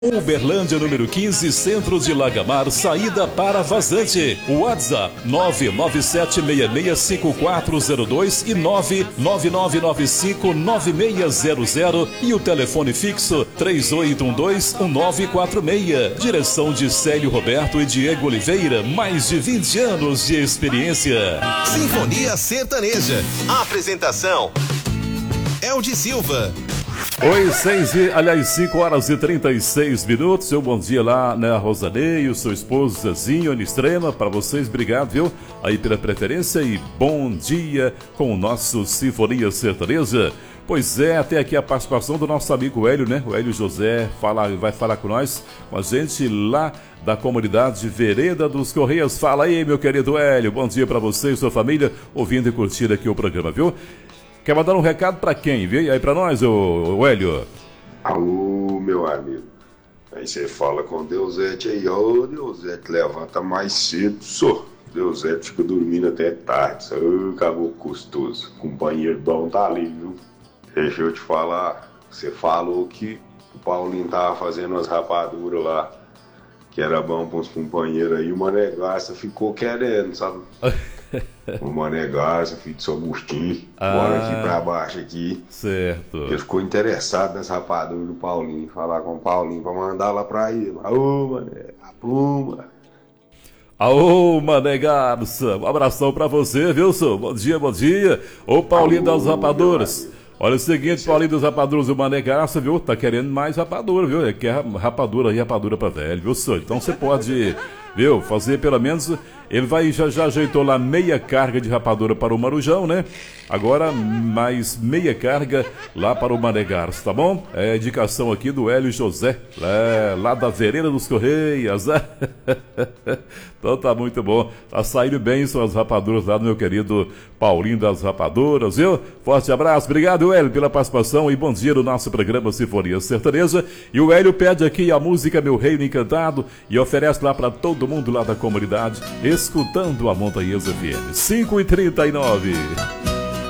Uberlândia, número 15, centro de Lagamar, saída para Vazante. WhatsApp 997665402 e 999959600 e o telefone fixo 38121946. Direção de Célio Roberto e Diego Oliveira, mais de 20 anos de experiência. Sinfonia Sertaneja. Apresentação: Eldi Silva. Oi, 5 horas e 36 minutos. Seu bom dia lá, né, Rosaneio, seu esposo Zezinho, Ana Extrema, para vocês, obrigado, viu? Aí pela preferência e bom dia com o nosso Sinfonia Sertaneja. Pois é, até aqui a participação do nosso amigo Hélio, né? O Hélio José vai falar com nós, com a gente lá da comunidade Vereda dos Correias. Fala aí, meu querido Hélio, bom dia para você e sua família, ouvindo e curtindo aqui o programa, viu? Quer mandar um recado pra quem, viu? E aí pra nós, ô Hélio? Alô, meu amigo. Aí você fala com o Deusete aí. Ô, Deusete, levanta mais cedo, só. Deusete fica dormindo até tarde. Ô, caboclo custoso. Companheiro bom tá ali, viu? Deixa eu te falar. Você falou que o Paulinho tava fazendo umas rapaduras lá, que era bom pros companheiros aí. O Mané Garça ficou querendo, sabe? O Mané Garça, filho de São Agostinho, bora aqui pra baixo aqui. Certo. Ele ficou interessado nessa rapadura do Paulinho, falar com o Paulinho pra mandar lá pra ele. Ô, Mané, a pluma. Aô, Mané Garça, um abração pra você, viu, senhor? Bom dia, bom dia. Ô, Paulinho das Rapaduras. Olha o seguinte, Paulinho dos Rapaduras, o Mané Garça, viu? Tá querendo mais rapadura, viu? Ele quer rapadura e rapadura pra velho, viu, senhor? Então você pode, viu, fazer pelo menos... Ele já ajeitou lá meia carga de rapadura para o Marujão, né? Agora mais meia carga lá para o Mané Garça, tá bom? É a indicação aqui do Hélio José, lá da Vereda dos Correias. Então tá muito bom. Tá saindo bem suas rapaduras lá do meu querido Paulinho das Rapaduras, viu? Forte abraço, obrigado, Hélio, pela participação e bom dia no nosso programa Sinfonia Sertaneja. E o Hélio pede aqui a música Meu Reino Encantado e oferece lá para todo mundo lá da comunidade, escutando a Montanhesa FM. 5h39.